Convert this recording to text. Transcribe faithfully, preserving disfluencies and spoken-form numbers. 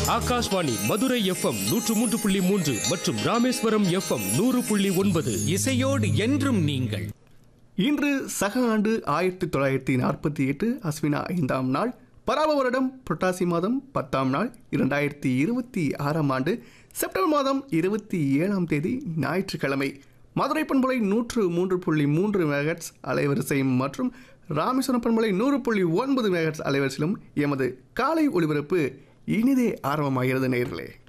Akashvani Madurai FM நூற்று மூன்று புள்ளி மூன்று மற்றும் ராமேஸ்வரம் எஃப்எம் நூறு புள்ளி ஒன்பது. இசையோடு என்றும் நீங்கள். இன்று சக ஆண்டு ஆயிரத்தி தொள்ளாயிரத்தி நாற்பத்தி எட்டு அஸ்வினா ஐந்தாம் நாள், பராப வருடம் புரட்டாசி மாதம் பத்தாம் நாள், இரண்டாயிரத்தி இருபத்தி ஆறாம் ஆண்டு செப்டம்பர் மாதம் இருபத்தி ஏழாம் தேதி ஞாயிற்றுக்கிழமை. மதுரை பண்பலை நூற்று மூன்று புள்ளி மூன்று மெகாஹெர்ட்ஸ் அலைவரிசை மற்றும் ராமேஸ்வரம் பண்பலை நூறு புள்ளி ஒன்பது மெகாஹெர்ட்ஸ் அலைவரிசையிலும் எமது காலை ஒளிபரப்பு இனிதே ஆரம்பமாகிறது நேயர்களே.